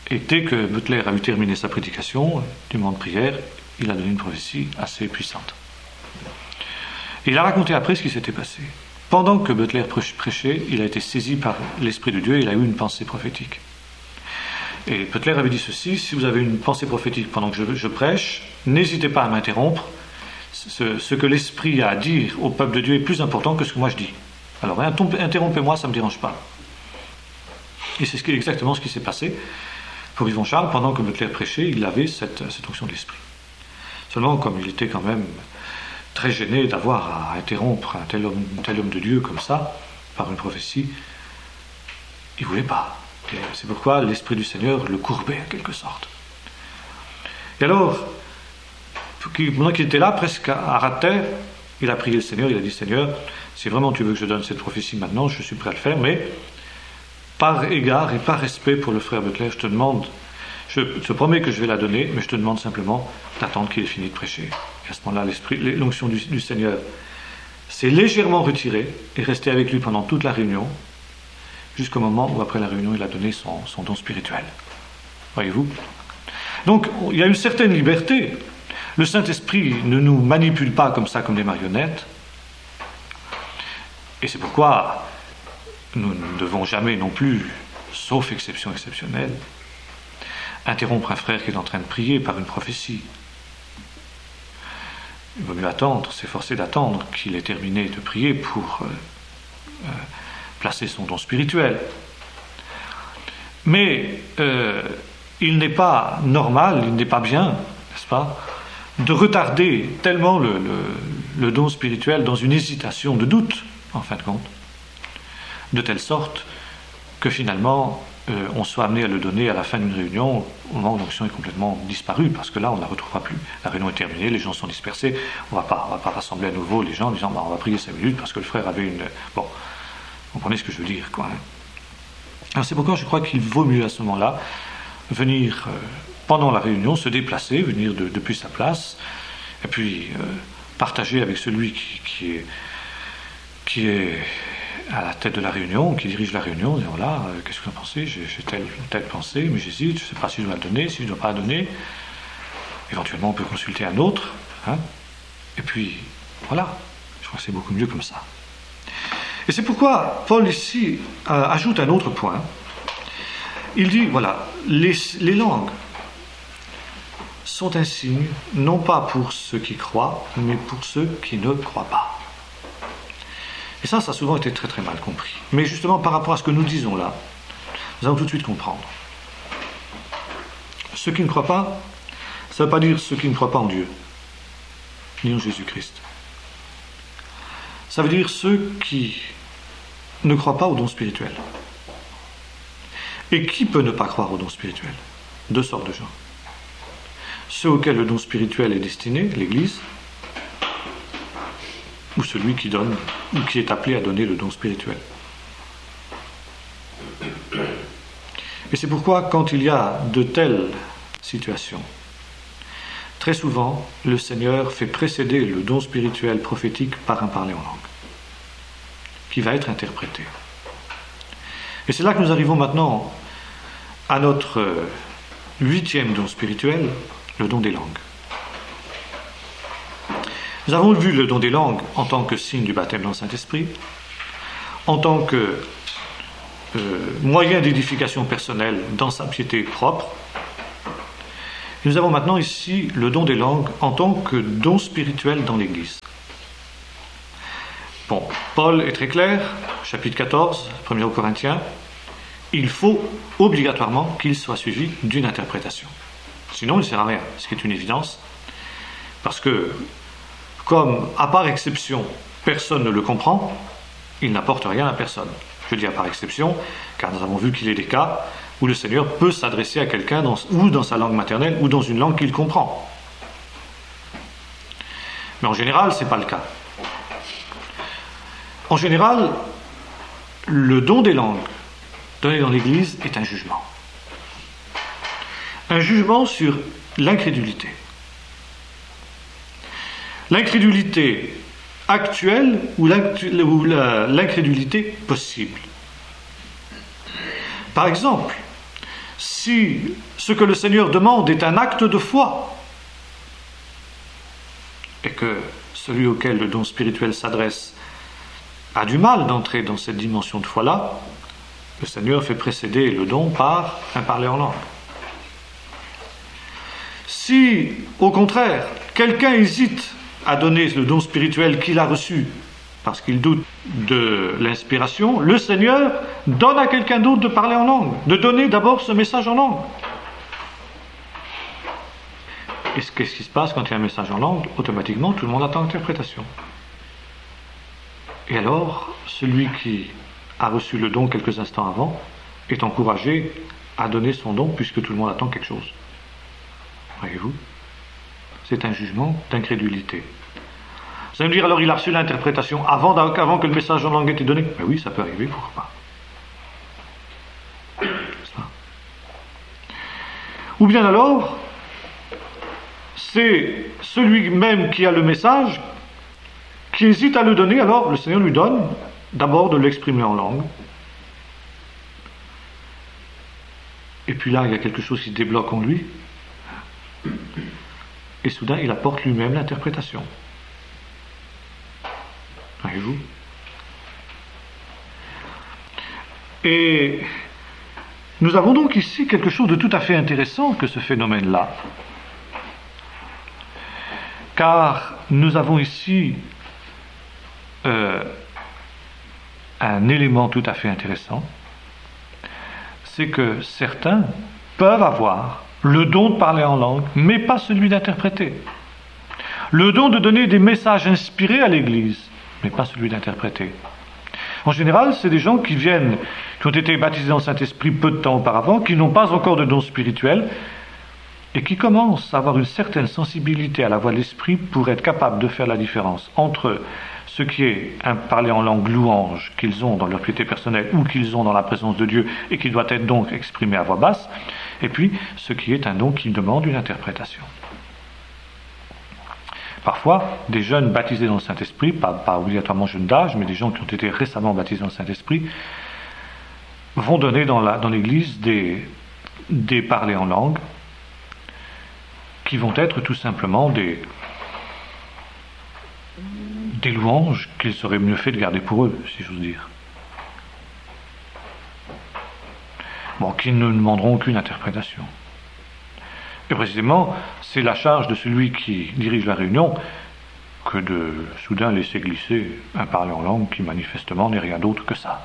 Et dès que Butler a eu terminé sa prédication du moment de prière, il a donné une prophétie assez puissante. Et il a raconté après ce qui s'était passé. Pendant que Butler prêchait, il a été saisi par l'Esprit de Dieu et il a eu une pensée prophétique. Et Butler avait dit ceci: si vous avez une pensée prophétique pendant que je prêche, n'hésitez pas à m'interrompre. Ce que l'Esprit a à dire au peuple de Dieu est plus important que ce que moi je dis. Alors interrompez-moi, ça ne me dérange pas. Et c'est exactement ce qui s'est passé pour Yvon Charles. Pendant que Butler prêchait, il avait cette onction de l'Esprit. Seulement, comme il était quand même très gêné d'avoir à interrompre un tel homme de Dieu comme ça, par une prophétie, il ne voulait pas. Et c'est pourquoi l'Esprit du Seigneur le courbait en quelque sorte. Et alors, pendant qu'il était là, presque à ras de terre, il a prié le Seigneur, il a dit: Seigneur, si vraiment tu veux que je donne cette prophétie maintenant, je suis prêt à le faire, mais par égard et par respect pour le frère Butler, je te promets que je vais la donner, mais je te demande simplement d'attendre qu'il ait fini de prêcher. Et à ce moment-là, l'onction du Seigneur s'est légèrement retirée et resté avec lui pendant toute la réunion, jusqu'au moment où, après la réunion, il a donné son don spirituel. Voyez-vous ? Donc, il y a une certaine liberté. Le Saint-Esprit ne nous manipule pas comme ça, comme des marionnettes. Et c'est pourquoi nous ne devons jamais non plus, sauf exception exceptionnelle, interrompre un frère qui est en train de prier par une prophétie. Il vaut mieux attendre, s'efforcer d'attendre qu'il ait terminé de prier pour placer son don spirituel. Mais il n'est pas normal, il n'est pas bien, n'est-ce pas, de retarder tellement le don spirituel dans une hésitation de doute, en fin de compte, de telle sorte que finalement on soit amené à le donner à la fin d'une réunion au moment où l'onction est complètement disparue, parce que là on ne la retrouvera plus. La réunion est terminée, les gens sont dispersés, on ne va pas rassembler à nouveau les gens en disant on va prier 5 minutes parce que le frère avait une... Bon, vous comprenez ce que je veux dire, quoi. Alors c'est pourquoi je crois qu'il vaut mieux à ce moment-là venir pendant la réunion, se déplacer, venir depuis sa place, et puis partager avec celui qui est à la tête de la réunion, qui dirige la réunion, disant voilà, qu'est-ce que vous en pensez, j'ai telle pensée, mais j'hésite, je ne sais pas si je dois la donner, si je ne dois pas la donner. Éventuellement, on peut consulter un autre, hein, et puis voilà, je crois que c'est beaucoup mieux comme ça. Et c'est pourquoi Paul ici ajoute un autre point. Il dit, voilà, les langues sont un signe, non pas pour ceux qui croient, mais pour ceux qui ne croient pas. Et ça a souvent été très très mal compris. Mais justement, par rapport à ce que nous disons là, nous allons tout de suite comprendre. Ceux qui ne croient pas, ça ne veut pas dire ceux qui ne croient pas en Dieu, ni en Jésus-Christ. Ça veut dire ceux qui ne croient pas au don spirituel. Et qui peut ne pas croire au don spirituel ? Deux sortes de gens. Ceux auxquels le don spirituel est destiné, l'Église, ou celui qui donne, ou qui est appelé à donner le don spirituel. Et c'est pourquoi, quand il y a de telles situations, très souvent, le Seigneur fait précéder le don spirituel prophétique par un parler en langue, qui va être interprété. Et c'est là que nous arrivons maintenant à notre 8e don spirituel, le don des langues. Nous avons vu le don des langues en tant que signe du baptême dans le Saint-Esprit, en tant que moyen d'édification personnelle dans sa piété propre. Nous avons maintenant ici le don des langues en tant que don spirituel dans l'Église. Bon, Paul est très clair, chapitre 14, 1er aux Corinthiens, il faut obligatoirement qu'il soit suivi d'une interprétation. Sinon, il ne sert à rien, ce qui est une évidence, parce que comme, à part exception, personne ne le comprend, il n'apporte rien à personne. Je dis à part exception, car nous avons vu qu'il y a des cas où le Seigneur peut s'adresser à quelqu'un ou dans sa langue maternelle ou dans une langue qu'il comprend. Mais en général, ce n'est pas le cas. En général, le don des langues donné dans l'Église est un jugement. Un jugement sur l'incrédulité. L'incrédulité actuelle ou l'incrédulité possible. Par exemple, si ce que le Seigneur demande est un acte de foi, et que celui auquel le don spirituel s'adresse a du mal d'entrer dans cette dimension de foi-là, le Seigneur fait précéder le don par un parler en langue. Si, au contraire, quelqu'un hésite à donner le don spirituel qu'il a reçu parce qu'il doute de l'inspiration, le Seigneur donne à quelqu'un d'autre de parler en langue, de donner d'abord ce message en langue. Et qu'est-ce qui se passe quand il y a un message en langue? Automatiquement, tout le monde attend l'interprétation. Et alors, celui qui a reçu le don quelques instants avant est encouragé à donner son don puisque tout le monde attend quelque chose. Voyez-vous? C'est un jugement d'incrédulité. Vous allez me dire, alors il a reçu l'interprétation avant que le message en langue ait été donné? Ben oui, ça peut arriver, pourquoi pas? Ou bien alors, c'est celui même qui a le message qui hésite à le donner, alors le Seigneur lui donne d'abord de l'exprimer en langue. Et puis là, il y a quelque chose qui se débloque en lui. Et soudain, il apporte lui-même l'interprétation. Voyez-vous? Et nous avons donc ici quelque chose de tout à fait intéressant que ce phénomène-là. Car nous avons ici un élément tout à fait intéressant, c'est que certains peuvent avoir le don de parler en langue, mais pas celui d'interpréter. Le don de donner des messages inspirés à l'Église, mais pas celui d'interpréter. En général, c'est des gens qui ont été baptisés dans le Saint-Esprit peu de temps auparavant, qui n'ont pas encore de don spirituel, et qui commencent à avoir une certaine sensibilité à la voix de l'Esprit pour être capables de faire la différence entre ce qui est un parler en langue louange qu'ils ont dans leur piété personnelle ou qu'ils ont dans la présence de Dieu et qui doit être donc exprimé à voix basse, et puis ce qui est un don qui demande une interprétation. Parfois, des jeunes baptisés dans le Saint-Esprit, pas obligatoirement jeunes d'âge, mais des gens qui ont été récemment baptisés dans le Saint-Esprit, vont donner dans l'Église des parlers en langue qui vont être tout simplement des louanges qu'il serait mieux fait de garder pour eux, si j'ose dire. Bon, qui ne demanderont aucune interprétation. Et précisément, c'est la charge de celui qui dirige la réunion que de soudain laisser glisser un parler en langue qui manifestement n'est rien d'autre que ça.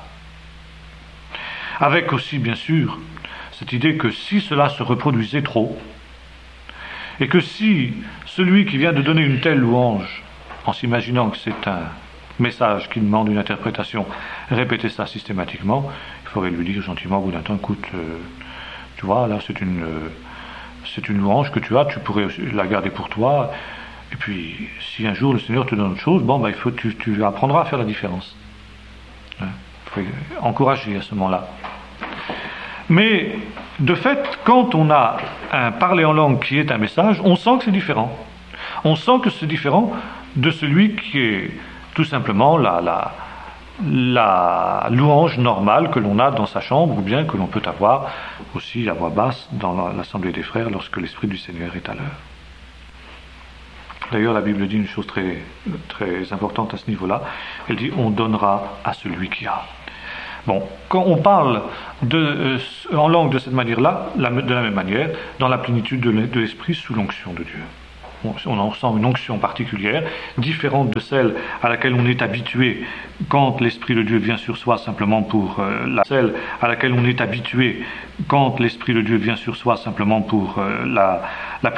Avec aussi, bien sûr, cette idée que si cela se reproduisait trop, et que si celui qui vient de donner une telle louange, en s'imaginant que c'est un message qui demande une interprétation, répétait ça systématiquement, il faudrait lui dire gentiment au bout d'un temps, écoute, tu vois, là c'est une louange que tu as, tu pourrais la garder pour toi, et puis si un jour le Seigneur te donne autre chose, bon, tu apprendras à faire la différence. Il faut encourager à ce moment-là. Mais de fait, quand on a un parler en langue qui est un message, on sent que c'est différent. On sent que c'est différent de celui qui est tout simplement la louange normale que l'on a dans sa chambre, ou bien que l'on peut avoir aussi à voix basse dans l'assemblée des frères lorsque l'Esprit du Seigneur est à l'heure. D'ailleurs, la Bible dit une chose très, très importante à ce niveau-là. Elle dit « on donnera à celui qui a ». Bon, quand on parle en langue de cette manière-là, de la même manière, dans la plénitude de l'Esprit sous l'onction de Dieu. On en sent une onction particulière, différente de celle à laquelle on est habitué quand l'Esprit de Dieu vient sur soi simplement pour celle à laquelle on est habitué quand l'Esprit de Dieu vient sur soi simplement pour la